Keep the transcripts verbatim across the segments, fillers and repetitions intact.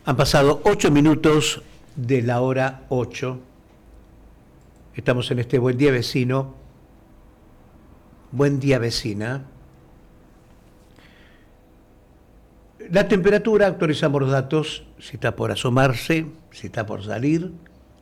Han pasado ocho minutos de la hora ocho. Estamos en este Buen Día Vecino. Buen día, vecina. La temperatura, actualizamos los datos, si está por asomarse, si está por salir.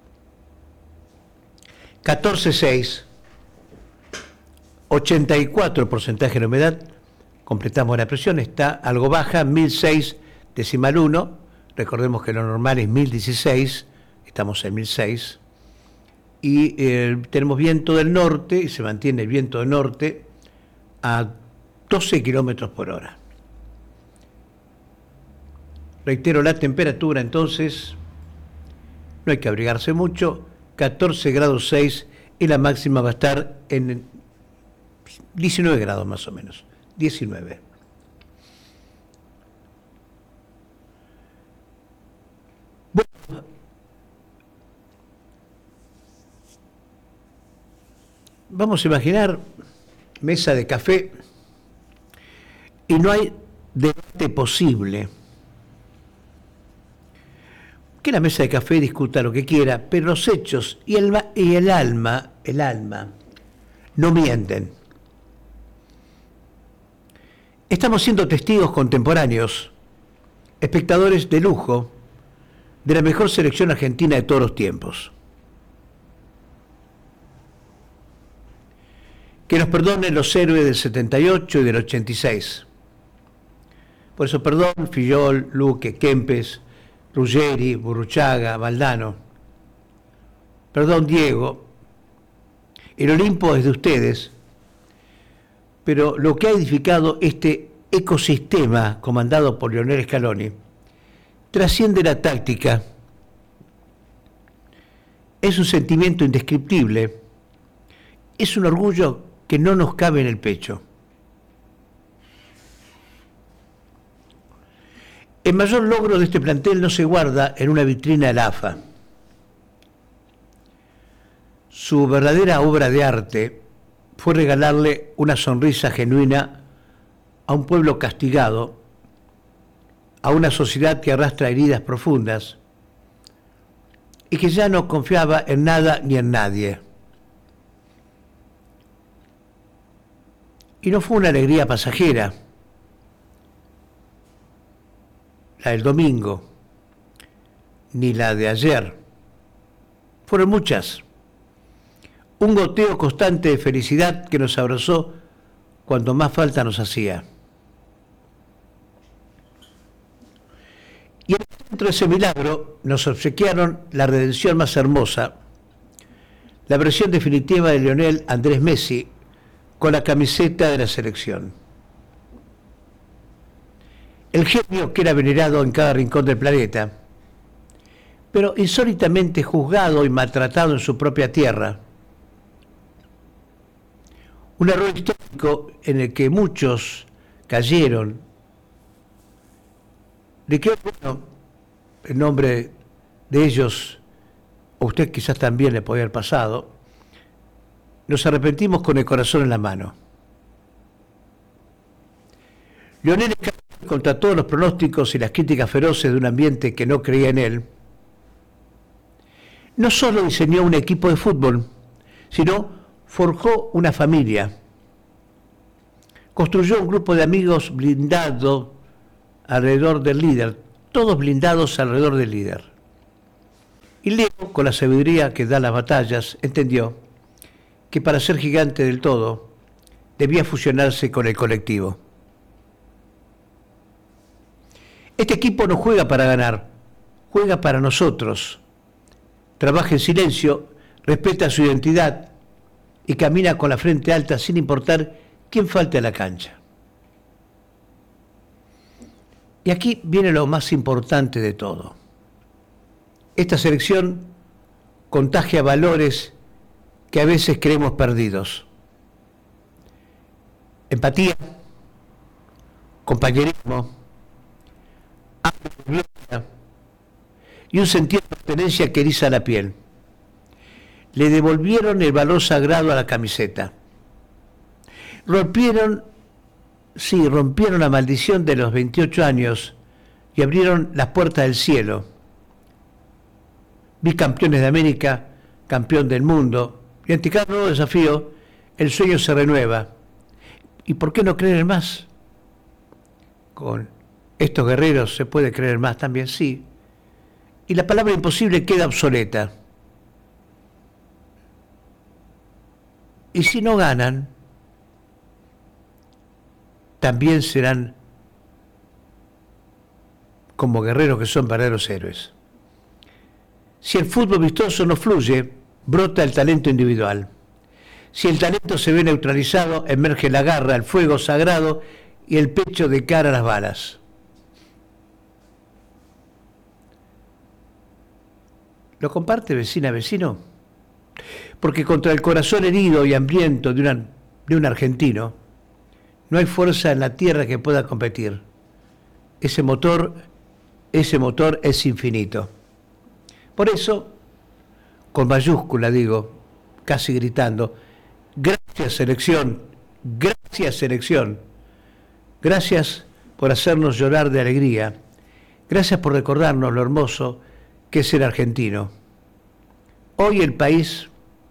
catorce coma seis. ochenta y cuatro porcentaje de humedad. Completamos la presión, está algo baja, mil seis decimal uno. Recordemos que lo normal es mil dieciséis, estamos en mil seis. Y eh, tenemos viento del norte, y se mantiene el viento del norte a doce kilómetros por hora. Reitero la temperatura, entonces, no hay que abrigarse mucho, catorce grados seis, y la máxima va a estar en diecinueve grados más o menos, diecinueve. Bueno, vamos a imaginar mesa de café y no hay debate posible. Que la mesa de café discuta lo que quiera, pero los hechos y el, y el alma, el alma, no mienten. Estamos siendo testigos contemporáneos, espectadores de lujo, de la mejor selección argentina de todos los tiempos. Que nos perdonen los héroes del setenta y ocho y del ochenta y seis. Por eso perdón, Fillol, Luque, Kempes, Ruggeri, Burruchaga, Valdano. Perdón, Diego. El Olimpo es de ustedes, pero lo que ha edificado este ecosistema comandado por Lionel Scaloni trasciende la táctica. Es un sentimiento indescriptible. Es un orgullo que no nos cabe en el pecho. El mayor logro de este plantel no se guarda en una vitrina de la A F A. Su verdadera obra de arte fue regalarle una sonrisa genuina a un pueblo castigado, a una sociedad que arrastra heridas profundas y que ya no confiaba en nada ni en nadie. Y no fue una alegría pasajera, la del domingo, ni la de ayer. Fueron muchas. Un goteo constante de felicidad que nos abrazó cuando más falta nos hacía. Y dentro de ese milagro nos obsequiaron la redención más hermosa, la versión definitiva de Lionel Andrés Messi con la camiseta de la selección. El genio que era venerado en cada rincón del planeta, pero insólitamente juzgado y maltratado en su propia tierra. Un error histórico en el que muchos cayeron. Le quedó bueno el nombre de ellos, a usted quizás también le podía haber pasado. Nos arrepentimos con el corazón en la mano. Lionel, contra todos los pronósticos y las críticas feroces de un ambiente que no creía en él, no solo diseñó un equipo de fútbol, sino forjó una familia. Construyó un grupo de amigos blindado alrededor del líder, todos blindados alrededor del líder. Y Leo, con la sabiduría que da las batallas, entendió que para ser gigante del todo, debía fusionarse con el colectivo. Este equipo no juega para ganar, juega para nosotros. Trabaja en silencio, respeta su identidad y camina con la frente alta sin importar quién falte a la cancha. Y aquí viene lo más importante de todo. Esta selección contagia valores que a veces creemos perdidos. Empatía, compañerismo, y un sentido de pertenencia que eriza la piel. Le devolvieron el valor sagrado a la camiseta. Rompieron, sí, rompieron la maldición de los veintiocho años y abrieron las puertas del cielo. Bicampeones de América, campeón del mundo, y ante cada nuevo desafío, el sueño se renueva. ¿Y por qué no creer en más? Con estos guerreros se puede creer más también, sí. Y la palabra imposible queda obsoleta. Y si no ganan, también serán como guerreros que son verdaderos héroes. Si el fútbol vistoso no fluye, brota el talento individual. Si el talento se ve neutralizado, emerge la garra, el fuego sagrado y el pecho de cara a las balas. ¿Lo comparte vecina, vecino? Porque contra el corazón herido y hambriento de, una, de un argentino, no hay fuerza en la tierra que pueda competir. Ese motor, ese motor es infinito. Por eso, con mayúscula digo, casi gritando, gracias selección, gracias selección, gracias por hacernos llorar de alegría, gracias por recordarnos lo hermoso que es ser argentino. Hoy el país,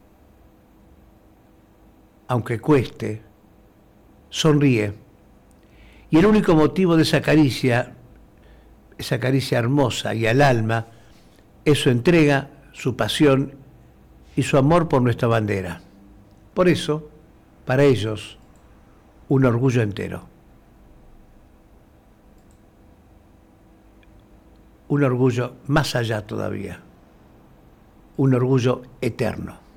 aunque cueste, sonríe. Y el único motivo de esa caricia, esa caricia hermosa y al alma, es su entrega, su pasión y su amor por nuestra bandera. Por eso, para ellos, un orgullo entero. Un orgullo más allá todavía. Un orgullo eterno.